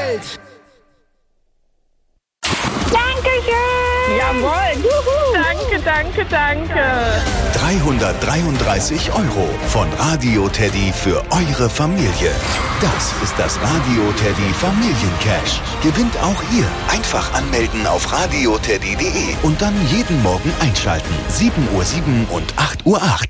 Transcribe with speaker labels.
Speaker 1: Dankeschön!
Speaker 2: Jawohl! Juhu. Danke.
Speaker 3: 333 € von Radio Teddy für eure Familie. Das ist das Radio Teddy Familiencash. Gewinnt auch ihr. Einfach anmelden auf radioteddy.de und dann jeden Morgen einschalten. 7:07 und 8:08